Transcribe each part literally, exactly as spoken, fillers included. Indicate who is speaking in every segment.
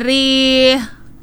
Speaker 1: Dari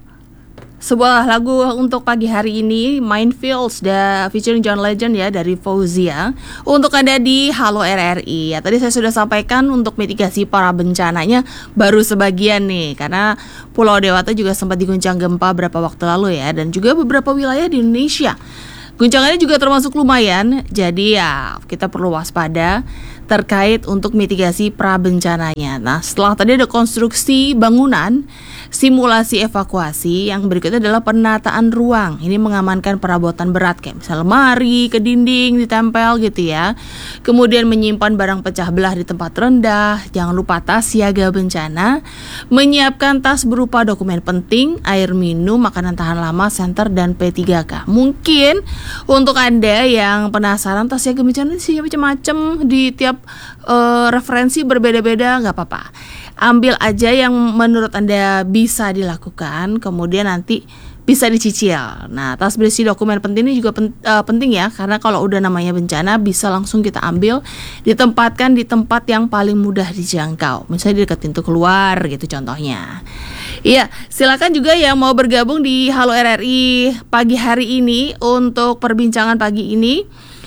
Speaker 1: sebuah lagu untuk pagi hari ini, Minefields da featuring John Legend ya, dari Fauzia, untuk ada di Halo R R I. Ya, tadi saya sudah sampaikan untuk mitigasi para bencananya baru sebagian nih, karena Pulau Dewata juga sempat diguncang gempa beberapa waktu lalu ya, dan juga beberapa wilayah di Indonesia. Guncangannya juga termasuk lumayan, jadi ya kita perlu waspada terkait untuk mitigasi prabencananya. Nah, setelah tadi ada konstruksi bangunan, simulasi evakuasi, yang berikutnya adalah penataan ruang. Ini mengamankan perabotan berat kayak misal lemari ke dinding ditempel gitu ya. Kemudian menyimpan barang pecah belah di tempat rendah. Jangan lupa tas siaga bencana. Menyiapkan tas berupa dokumen penting, air minum, makanan tahan lama, senter, dan P tiga K. Mungkin untuk Anda yang penasaran tas siaga bencana isinya macam-macam, di tiap uh, referensi berbeda-beda, nggak apa-apa. Ambil aja yang menurut Anda bisa dilakukan, kemudian nanti bisa dicicil. Nah, tas berisi dokumen penting ini juga pen, uh, penting ya, karena kalau udah namanya bencana bisa langsung kita ambil, ditempatkan di tempat yang paling mudah dijangkau. Misalnya di dekat pintu keluar gitu contohnya. Iya, silakan juga yang mau bergabung di Halo R R I pagi hari ini untuk perbincangan pagi ini.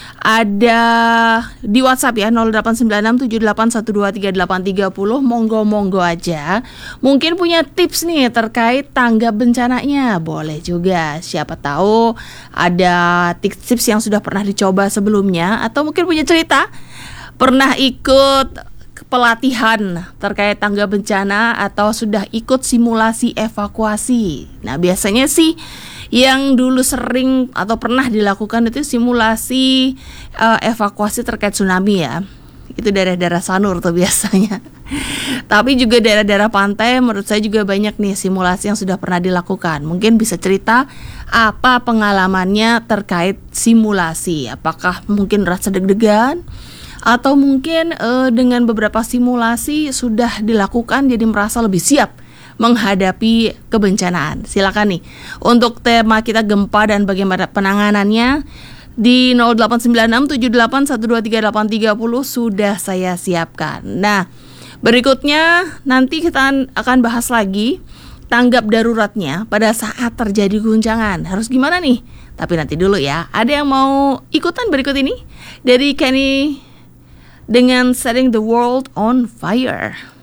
Speaker 1: Ada di WhatsApp ya, nol delapan sembilan enam tujuh delapan satu dua tiga delapan tiga nol. Monggo-monggo aja. Mungkin punya tips nih terkait tanggap bencananya. Boleh juga, siapa tahu ada tips-tips yang sudah pernah dicoba sebelumnya, atau mungkin punya cerita pernah ikut pelatihan terkait tanggap bencana atau sudah ikut simulasi evakuasi. Nah, biasanya sih yang dulu sering atau pernah dilakukan itu simulasi uh, evakuasi terkait tsunami ya. Itu daerah-daerah Sanur tuh biasanya. Tapi juga daerah-daerah pantai menurut saya juga banyak nih simulasi yang sudah pernah dilakukan. Mungkin bisa cerita apa pengalamannya terkait simulasi. Apakah mungkin rasa deg-degan, atau mungkin uh, dengan beberapa simulasi sudah dilakukan jadi merasa lebih siap menghadapi kebencanaan. Silakan nih untuk tema kita gempa dan bagaimana penanganannya di nol delapan sembilan enam tujuh delapan satu dua tiga delapan tiga nol sudah saya siapkan. Nah, berikutnya nanti kita akan bahas lagi tanggap daruratnya pada saat terjadi guncangan. Harus gimana nih? Tapi nanti dulu ya. Ada yang mau ikutan berikut ini dari Kenny dengan Setting the World on Fire.